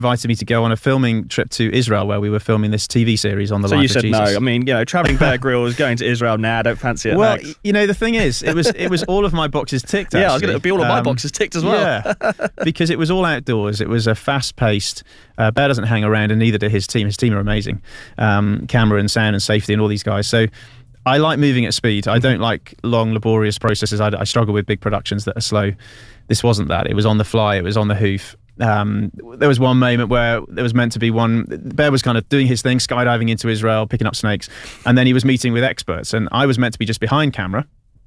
invited me to go on a filming trip to Israel where we were filming this TV series on the life of Jesus. So you said no. I mean, traveling Bear Grylls, going to Israel, I don't fancy it. Well, next. the thing is, it was all of my boxes ticked, actually. Yeah, I was going to be all of my boxes ticked as well. Yeah, because it was all outdoors. It was a fast-paced... Bear doesn't hang around, and neither did his team. His team are amazing. Camera and sound and safety and all these guys. So I like moving at speed. I don't like long, laborious processes. I struggle with big productions that are slow. This wasn't that. It was on the fly. It was on the hoof. There was one moment where there was meant to be Bear was kind of doing his thing, skydiving into Israel, picking up snakes, and then he was meeting with experts, and I was meant to be just behind camera.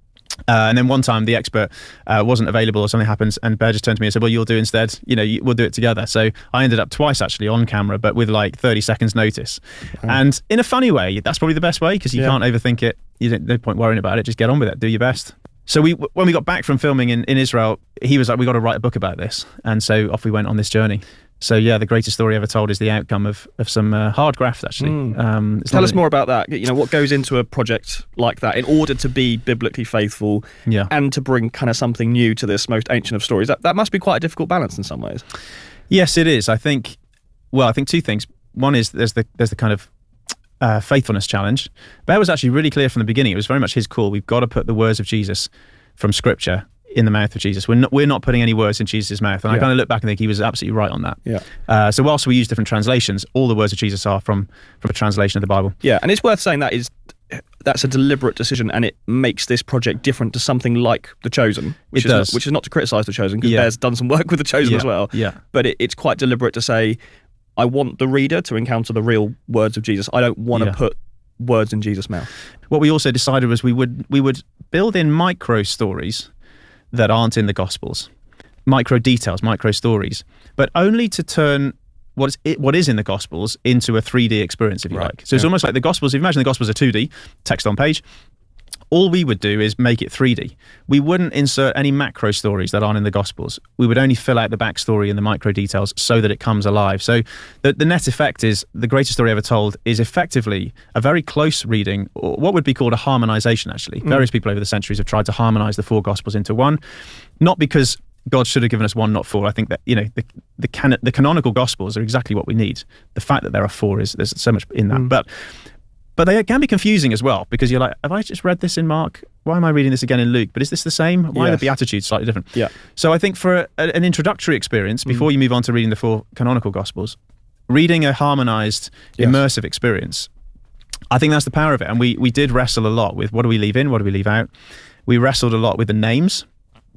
And then one time the expert wasn't available or something happens, and Bear just turned to me and said, well, you'll do instead, we'll do it together. So I ended up twice actually on camera, but with like 30 seconds notice. And in a funny way, that's probably the best way, because you can't overthink it. No point worrying about it, just get on with it, do your best. So when we got back from filming in Israel, he was like, we got to write a book about this. And so off we went on this journey. So yeah, the greatest story ever told is the outcome of some hard graft, actually. Tell us more about that. What goes into a project like that in order to be biblically faithful and to bring kind of something new to this most ancient of stories. That must be quite a difficult balance in some ways. Yes, it is. I think two things. One is there's the kind of faithfulness challenge. Bear was actually really clear from the beginning. It was very much his call. We've got to put the words of Jesus from Scripture in the mouth of Jesus. We're not putting any words in Jesus' mouth. And I kind of look back and think he was absolutely right on that. Yeah. So whilst we use different translations, all the words of Jesus are from a translation of the Bible. Yeah, and it's worth saying that's a deliberate decision, and it makes this project different to something like The Chosen, which is not to criticise The Chosen, because Bear's done some work with The Chosen as well. Yeah. But it's quite deliberate to say, I want the reader to encounter the real words of Jesus. I don't want to put words in Jesus' mouth. What we also decided was we would build in micro stories that aren't in the Gospels, micro details, micro stories, but only to turn what is in the Gospels into a 3D experience, if you like. So it's almost like the Gospels. If you imagine the Gospels are 2D, text on page, all we would do is make it 3D. We wouldn't insert any macro stories that aren't in the Gospels. We would only fill out the backstory and the micro details so that it comes alive. So the net effect is the greatest story ever told is effectively a very close reading, or what would be called a harmonization, actually. Various people over the centuries have tried to harmonize the 4 Gospels into one, not because God should have given us 1, not 4. I think that the canonical Gospels are exactly what we need. The fact that there are 4 there's so much in that. But they can be confusing as well, because you're like, have I just read this in Mark? Why am I reading this again in Luke? But is this the same? Why are the Beatitudes slightly different? Yeah. So I think for an introductory experience, before you move on to reading the 4 canonical Gospels, reading a harmonized, immersive experience, I think that's the power of it. And we did wrestle a lot with what do we leave in, what do we leave out? We wrestled a lot with the names.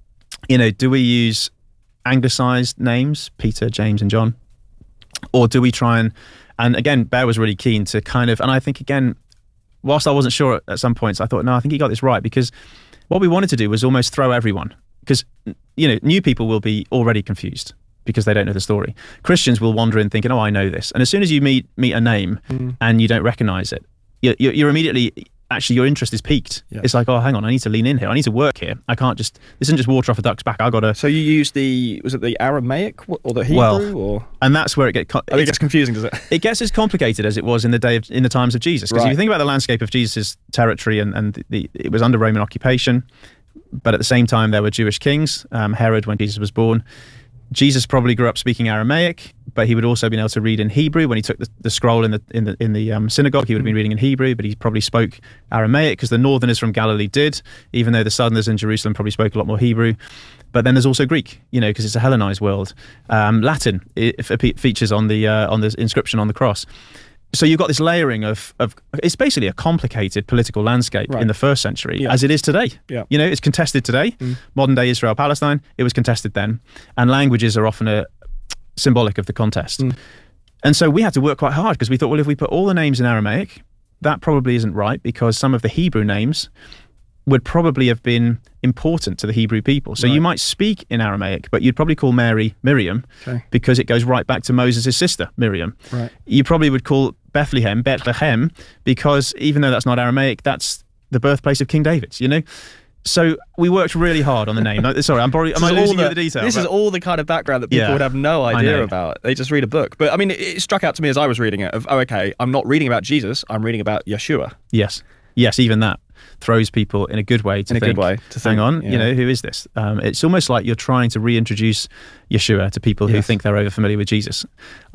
Do we use anglicized names, Peter, James, and John? Or do we try and again, Bear was really keen to kind of, and I think again, whilst I wasn't sure at some points, I thought, no, I think he got this right, because what we wanted to do was almost throw everyone, because, new people will be already confused because they don't know the story. Christians will wander in thinking, oh, I know this. And as soon as you meet a name and you don't recognize it, you're immediately, actually your interest is piqued. Yeah. It's like, oh, hang on, I need to lean in here. I need to work here. I can't this isn't just water off a duck's back. I got to... So you use was it the Aramaic or the Hebrew? And that's where it gets confusing, does it? It gets as complicated as it was in the times of Jesus. Because if you think about the landscape of Jesus' territory, and it was under Roman occupation, but at the same time there were Jewish kings. Herod, when Jesus was born, Jesus probably grew up speaking Aramaic, but he would also have been able to read in Hebrew. When he took the scroll in the synagogue, he would have been reading in Hebrew, but he probably spoke Aramaic, because the northerners from Galilee did, even though the southerners in Jerusalem probably spoke a lot more Hebrew. But then there's also Greek, because it's a Hellenized world. Latin features on the inscription on the cross. So you've got this layering of it's basically a complicated political landscape in the first century, as it is today. Yeah. It's contested today. Modern day Israel, Palestine, it was contested then. And languages are often symbolic of the contest. And so we had to work quite hard, because we thought, well, if we put all the names in Aramaic, that probably isn't right, because some of the Hebrew names would probably have been important to the Hebrew people. So you might speak in Aramaic, but you'd probably call Mary Miriam, because it goes right back to Moses' sister, Miriam. Right. You probably would call Bethlehem, because even though that's not Aramaic, that's the birthplace of King David, So we worked really hard on the name. Sorry, am I losing you the detail? This is all the kind of background that people would have no idea about. They just read a book. But I mean, it struck out to me as I was reading it, okay, I'm not reading about Jesus, I'm reading about Yeshua. Yes, even that. throws people in a good way to think, hang on, who is this? It's almost like you're trying to reintroduce Yeshua to people who think they're over familiar with Jesus.